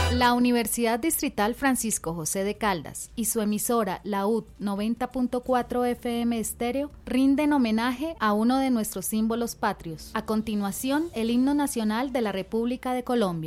La Universidad Distrital Francisco José de Caldas y su emisora La UD 90.4 FM Estéreo rinden homenaje a uno de nuestros símbolos patrios. A continuación, el himno nacional de la República de Colombia.